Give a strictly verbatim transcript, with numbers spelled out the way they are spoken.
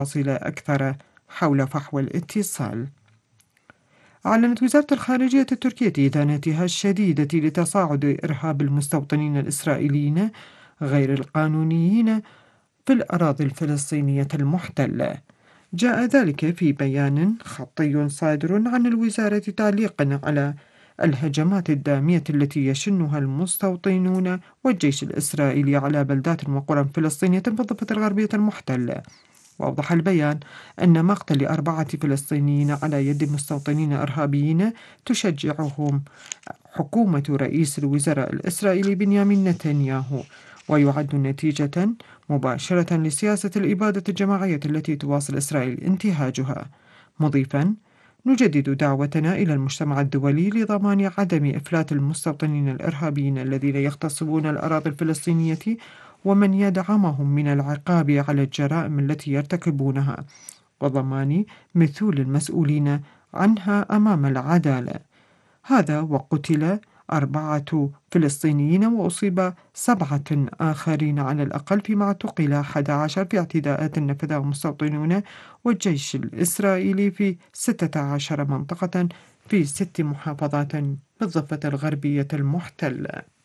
تفاصيل أكثر حول فحوى الاتصال. أعلنت وزارة الخارجية التركية إدانتها الشديدة لتصاعد إرهاب المستوطنين الإسرائيليين غير القانونيين في الأراضي الفلسطينية المحتلة. جاء ذلك في بيان خطي صادر عن الوزارة تعليقا على الهجمات الدامية التي يشنها المستوطنون والجيش الإسرائيلي على بلدات وقرى فلسطينية في الضفة الغربية المحتلة. وأوضح البيان أن مقتل أربعة فلسطينيين على يد مستوطنين إرهابيين تشجعهم حكومة رئيس الوزراء الإسرائيلي بنيامين نتنياهو، ويعد نتيجة مباشرة لسياسة الإبادة الجماعية التي تواصل إسرائيل انتهاجها، مضيفا: نجدد دعوتنا إلى المجتمع الدولي لضمان عدم إفلات المستوطنين الإرهابيين الذين يغتصبون الأراضي الفلسطينية ومن يدعمهم من العقاب على الجرائم التي يرتكبونها، وضمان مثول المسؤولين عنها أمام العدالة. هذا وقتل أربعة فلسطينيين وأصيب سبعة آخرين على الأقل، فيما اعتقل أحد عشر في اعتداءات نفذها المستوطنون والجيش الإسرائيلي في ستة عشر منطقة في ست محافظات بالضفة الغربية المحتلة.